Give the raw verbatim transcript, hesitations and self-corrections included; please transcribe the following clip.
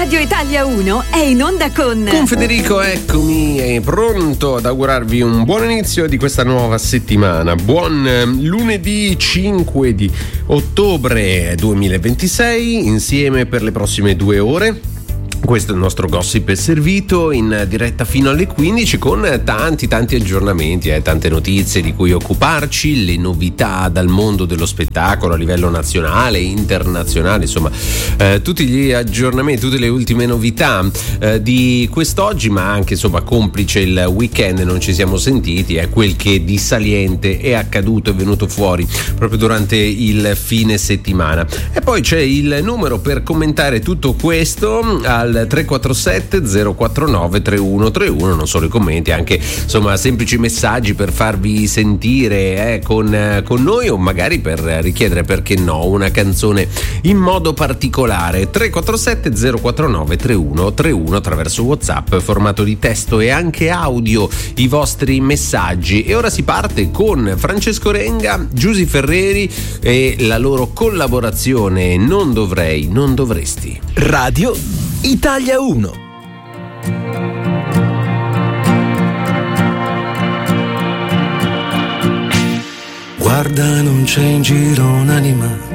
Radio Italia uno è in onda con... Con Federico, eccomi, è pronto ad augurarvi un buon inizio di questa nuova settimana. Buon lunedì cinque di ottobre duemilaventisei, insieme per le prossime due ore. Questo è il nostro Gossip è servito, in diretta fino alle quindici, con tanti tanti aggiornamenti, eh, tante notizie di cui occuparci, le novità dal mondo dello spettacolo a livello nazionale, internazionale, insomma eh, tutti gli aggiornamenti, tutte le ultime novità eh, di quest'oggi, ma anche insomma complice il weekend, non ci siamo sentiti, è eh, quel che di saliente è accaduto, è venuto fuori proprio durante il fine settimana. E poi c'è il numero per commentare tutto questo al tre quattro sette zero quattro nove tre uno tre uno, non solo i commenti, anche insomma semplici messaggi per farvi sentire eh, con, con noi, o magari per richiedere, perché no, una canzone in modo particolare. Tre quattro sette zero quattro nove tre uno tre uno attraverso WhatsApp, formato di testo e anche audio, i vostri messaggi. E ora si parte con Francesco Renga, Giusy Ferreri e la loro collaborazione Non dovrei, non dovresti. Radio Italia uno. Guarda, non c'è in giro un'anima